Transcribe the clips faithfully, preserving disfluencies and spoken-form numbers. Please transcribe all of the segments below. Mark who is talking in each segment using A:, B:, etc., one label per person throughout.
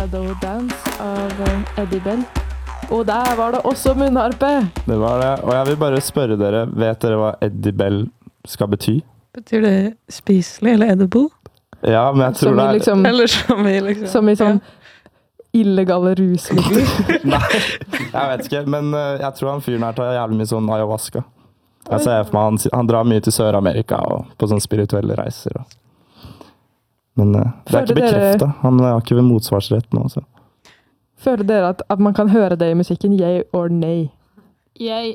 A: Shadow Dance av Eddie Bell. Og der var det også munnharpe!
B: Det var det, og jeg vil bare spørre dere, vet dere hva Eddie Bell skal bety?
C: Betyr det spiselig eller edible?
B: Ja, men jeg tror
A: som
B: det er...
A: Liksom,
C: eller som i liksom...
A: Som i sånn ja. Illegale rusmidler.
B: Nei, jeg vet ikke, men jeg tror han fyren her tar jævlig mye sånn ayahuasca. Jeg ser for meg, han, han drar mye til Sør-Amerika og på sånne spirituelle reiser. Og. Men uh, det er ikke bekreftet. Han har ikke ved motsvarsrett nå. Så.
A: Føler dere at, at man kan høre det i musikken? Yay or nay?
D: Yay.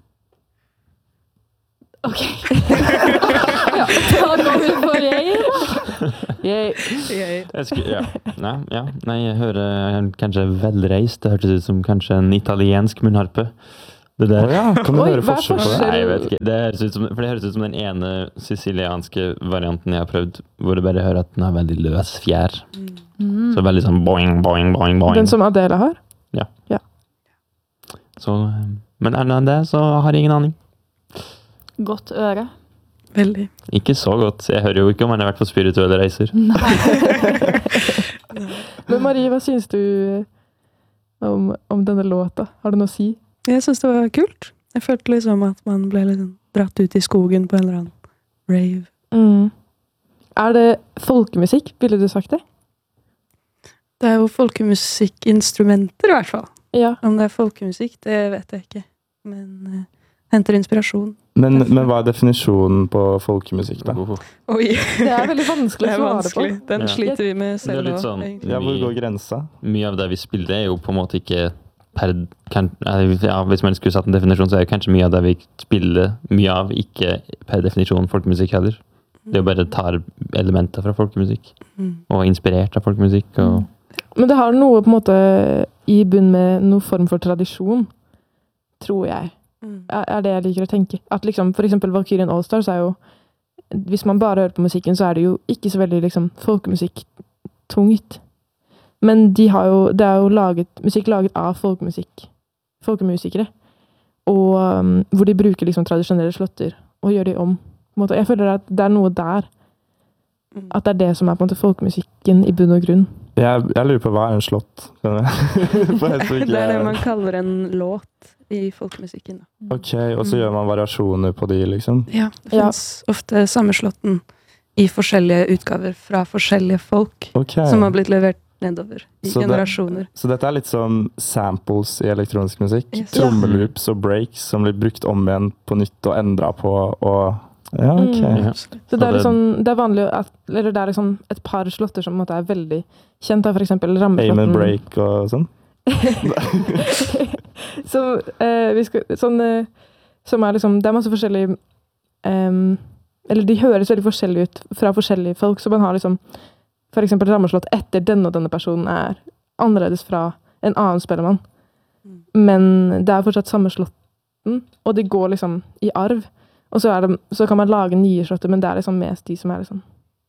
D: Ok. Ja, da går vi for yay, da.
A: Yay.
C: Yay.
E: Jeg skulle, ja. Nei, ja. Nei, jeg hører kanskje velreist. Det hørtes ut som kanskje en italiensk munnharpe. Det der.
B: Oh, ja. Kan du
A: Oi,
B: høre forskjell på det?
E: Nei, jeg vet ikke. Det høres ut som, for det høres ut som den ene sicilianske varianten jeg har prøvd, hvor du bare hører at den har veldig løs fjær.
D: Mm.
E: Så veldig sånn boing, boing, boing, boing.
A: Den som Adele har?
E: Ja.
A: Ja.
E: Så, men annet enn det, så har jeg ingen aning.
D: Godt øre.
C: Veldig.
E: Ikke så godt. Jeg hører jo ikke om han har vært på spirituelle reiser.
D: Nei.
A: Men Marie, hva synes du om, om denne låta? Har du noe å si?
C: Jeg synes det var kult. Jeg følte liksom at man ble liksom dratt ut i skogen på en eller annen rave.
A: Mm. Er det folkemusikk, ville du sagt det?
C: Det er jo folkemusikkinstrumenter i hvert fall.
A: Ja.
C: Om det er folkemusikk, det vet jeg ikke. Men uh, henter inspirasjon.
B: Men, men hva er definisjonen på folkemusikk da?
C: Oi,
A: Det er veldig vanskelig
C: det
A: å
C: er
A: svare
C: vanskelig.
A: på.
C: Den
E: Ja.
C: sliter vi med
E: Det er
C: selv
E: litt
C: nå.
E: sånn.
C: egentlig.
B: Ja, hvor går grensa?
E: Mye av det vi spiller er jo på en måte ikke per, kan, ja, hvis man skulle satt en definisjon, så er jo kanskje mye av det vi spiller mye av ikke per definisjon folkemusikk heller. Det er jo bare tar elementer fra folkemusikk
C: Mm.
E: og er inspirert av folkemusikk. Og,
A: Men det har noe på en måte i bunn med noen form for tradisjon, tror jeg.
C: Mm.
A: Er er det jeg liker å tenke. At liksom, for eksempel Valkyrien Allstars er jo, hvis man bare hører på musikken, så er det jo ikke så veldig liksom folkemusikk tungt. Men de har jo, det er jo laget, musikk laget av folkemusikk, folkemusikere. Og um, hvor de bruker liksom tradisjonelle slåtter og gjør de om. På en måte. Jeg føler at det er noe der.
C: Mm.
A: At det er det som er på en måte folkemusikken i bunn og grunn.
B: Jeg, jeg lurer på hva er en slott? skjønner jeg? For jeg tror ikke
C: Det er det
B: jeg-
C: man kaller en låt i folkemusikken. Da.
B: Ok, og så gjør man variasjoner på de, liksom?
C: Ja, det
A: Ja.
C: finnes ofte sammenslåtten i forskjellige utgaver fra forskjellige folk
B: Ok.
C: som har blitt levert nedover i
B: Så det-
C: generasjoner.
B: Så dette er litt som samples i elektronisk musikk.
C: Yes.
B: Trommeloops og breaks som blir brukt om igjen på nytt og endret på. Og ja, ok.
A: Mm.
E: ja.
A: Så
E: Og
A: det er,
E: det-
A: liksom, det er vanlig at, eller det er liksom et par slåtter som på en måte er veldig kjent, da, for eksempel
B: Aim
A: rammeslåtten.
B: and break og sånn.
A: så, eh, vi skal, sånn, eh, som er liksom, det er masse forskjellige, em, eller de høres veldig forskjellige ut fra forskjellige folk, så man har liksom, for eksempel rammeslått etter denne og denne personen er annerledes fra en annen spellemann.
C: Mm.
A: Men det er fortsatt samme slåtten, og de går liksom i arv. Og så, er det, så kan man lage nye slåtter, men det er liksom mest de som er liksom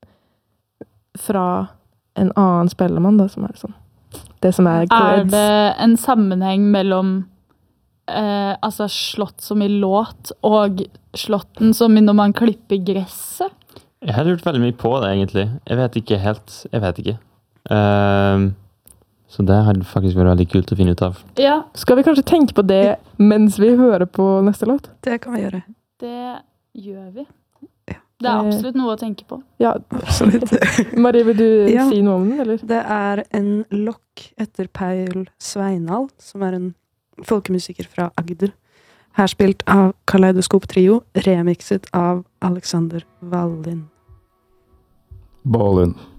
A: fra en annen spellemann, da, som er liksom det som er
D: Er
A: creds.
D: det en sammenheng mellom eh, altså slått som i låt og slåtten som i når man klipper gresset?
E: Jeg har lurt veldig mye på det, egentlig. Jeg vet ikke helt. Jeg vet ikke. Ehm, så det har faktisk vært veldig kult å finne ut av.
D: Ja,
A: Skal vi kanskje tenke på det mens vi hører på neste låt?
C: Det kan vi gjøre.
D: det gjør vi.
C: Ja.
D: Det er
A: Eh,
D: absolutt noe å tenke på.
A: Ja,
C: Absolutt.
A: Marie, vil du
C: Ja.
A: si noe om den, eller?
C: Det er en lokk etter Paul Sveinald, som er en folkemusiker fra Agder. Her spilt av Kaleidoskop Trio, remixet av Alexander Wallin.
B: Ballin.